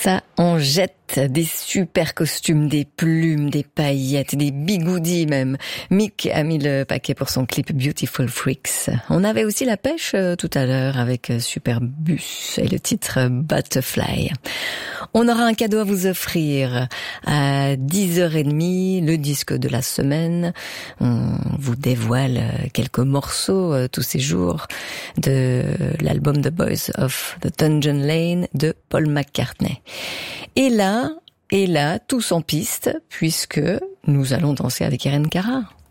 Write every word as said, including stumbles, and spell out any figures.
Ça en jette des super costumes, des plumes, des paillettes, des bigoudis même. Mick a mis le paquet pour son clip Beautiful Freaks. On avait aussi la pêche euh, tout à l'heure avec euh, Superbus et le titre euh, Butterfly. On aura un cadeau à vous offrir à dix heures trente, le disque de la semaine. On vous dévoile euh, quelques morceaux euh, tous ces jours de l'album The Boys of the Dungeon Lane de Paul McCartney. Et là, et là, tous en piste, puisque nous allons danser avec Irene Cara.